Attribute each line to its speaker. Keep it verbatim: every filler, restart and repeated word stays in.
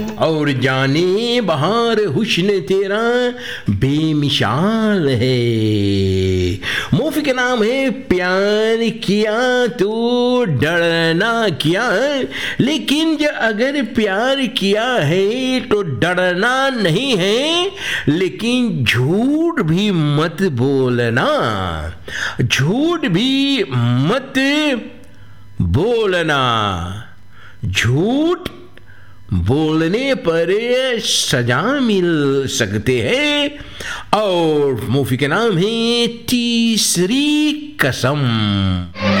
Speaker 1: और जाने बहार हुस्न तेरा बेमिसाल है। मूवी का नाम है प्यार किया तो डरना क्या, लेकिन जो अगर प्यार किया है तो डरना नहीं है, लेकिन झूठ भी मत बोलना, झूठ भी मत बोलना। झूठ बोलने पर सजा मिल सकते हैं। और मूवी का नाम है तीसरी कसम।